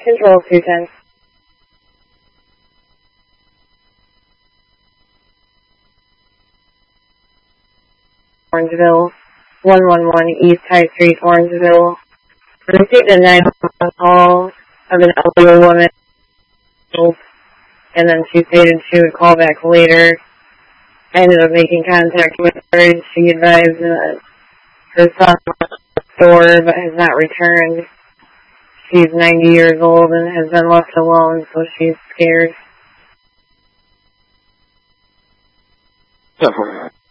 Control 210. Orangeville, 111 East High Street, Orangeville. Received a 911 call of an elderly woman, and then she stated she would call back later. I ended up making contact with her, and she advised that her son was at the store but has not returned. She's 90 years old and has been left alone, so she's scared. 10-4.